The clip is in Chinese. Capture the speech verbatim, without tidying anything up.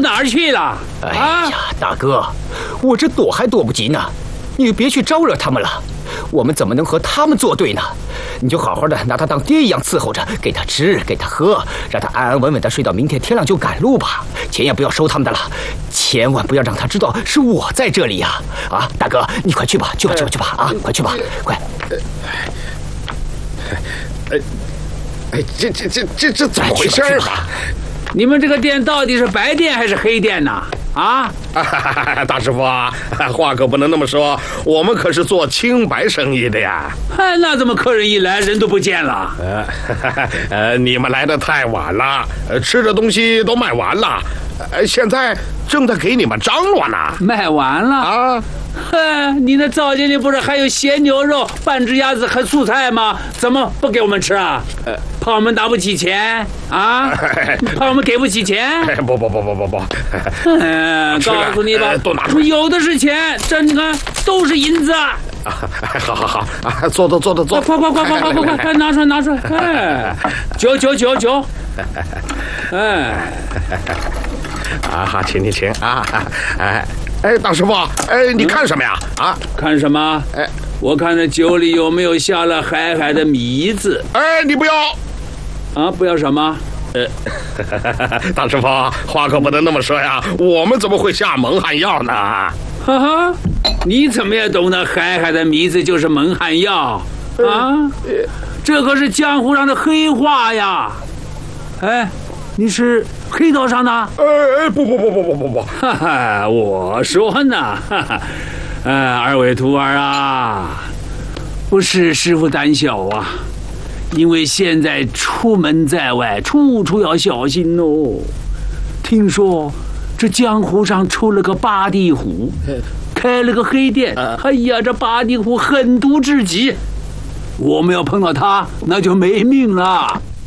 哪儿去了？ 哎呀，大哥，我这躲还躲不及呢，你就别去招惹他们了。我们怎么能和他们作对呢？你就好好的拿他当爹一样伺候着，给他吃，给他喝，让他安安稳稳的睡到明天天亮就赶路吧。钱也不要收他们的了，千万不要让他知道是我在这里呀！啊，大哥，你快去吧，去吧，去吧，去吧！啊，快去吧，快！ 哎，哎，这这这这这怎么回事啊？ 你们这个店到底是白店还是黑店呢？啊， 大师傅啊，话可不能那么说，我们可是做清白生意的呀。 哎，那怎么客人一来人都不见了？ 呃，呃，你们来的太晚了，吃的东西都卖完了，呃，现在正在给你们张罗呢。 卖完了啊？ 哼，你那灶间里不是还有咸牛肉、半只鸭子和素菜吗？怎么不给我们吃啊？呃，怕我们拿不起钱啊？怕我们给不起钱？ 不不不不不不， 嗯，告诉你吧， 都拿出来， 有的是钱，这你看都是银子。 啊，好好好啊，坐坐坐坐坐， 快快快快快快快快拿出来拿出来！哎，九九九九，哎， 啊好，请你请啊，哎。哎，大师傅，哎，你看什么呀？啊， 看什么？哎，我看这酒里有没有下了海海的迷子？ 哎，你不要， 啊，不要什么？ 呃，大师傅，话可不能那么说呀，我们怎么会下蒙汗药呢？ 哈哈，你怎么也懂得海海的迷子就是蒙汗药啊？这可是江湖上的黑话呀！哎，你是黑道上的？ 哎哎，不不不不不不不， 哈哈，我说呢，哈哈，呃，二位徒儿啊，不是师傅胆小啊，因为现在出门在外，处处要小心哦。听说这江湖上出了个八地虎，开了个黑店，哎呀，这八地虎狠毒至极，我们要碰到他，那就没命了。